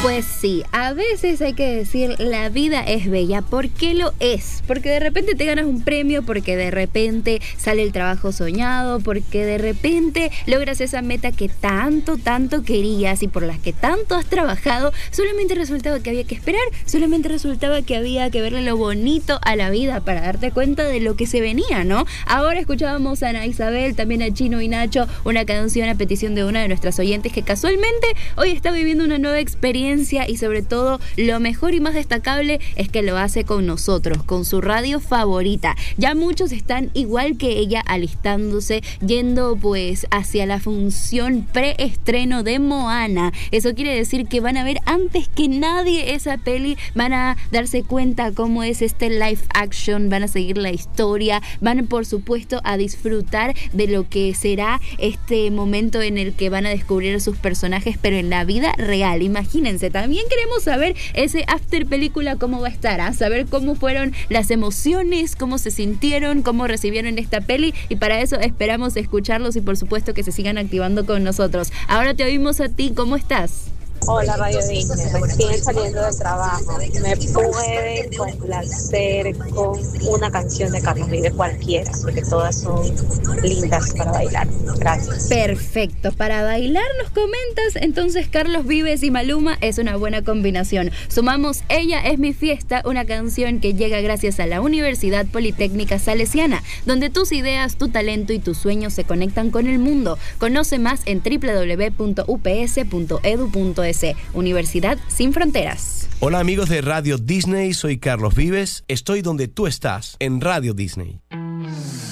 Pues sí, a veces hay que decir la vida es bella. ¿Por qué lo es? Porque de repente te ganas un premio, porque de repente sale el trabajo soñado, porque de repente logras esa meta que tanto querías y por las que tanto has trabajado. Solamente resultaba que había que esperar, solamente resultaba que había que verle lo bonito a la vida para darte cuenta de lo que se venía, ¿no? Ahora escuchábamos a Ana Isabel, también a Chino y Nacho, una canción a petición de una de nuestras oyentes que casualmente hoy está viviendo una nueva experiencia y sobre todo lo mejor y más destacable es que lo hace con nosotros, con su radio favorita. Ya muchos están igual que ella alistándose, yendo pues hacia la función preestreno de Moana. Eso quiere decir que van a ver antes que nadie esa peli, van a darse cuenta cómo es este live action, van a seguir la historia, van por supuesto a disfrutar de lo que será este momento en el que van a descubrir a sus personajes, pero en la vida real. Imagínense, también queremos saber ese after película cómo va a estar, ¿eh? Saber cómo fueron las emociones, cómo se sintieron, cómo recibieron esta peli, y para eso esperamos escucharlos y por supuesto que se sigan activando con nosotros. Ahora te oímos a ti, ¿cómo estás? Hola Radio Disney, recién saliendo del trabajo. Me pueden complacer con una canción de Carlos Vives cualquiera, porque todas son lindas para bailar. Gracias. Perfecto, para bailar nos comentas, entonces Carlos Vives y Maluma es una buena combinación. Sumamos Ella es mi fiesta, una canción que llega gracias a la Universidad Politécnica Salesiana, donde tus ideas, tu talento y tus sueños se conectan con el mundo. Conoce más en www.ups.edu.es. Universidad sin fronteras. Hola amigos de Radio Disney, soy Carlos Vives. Estoy donde tú estás, en Radio Disney.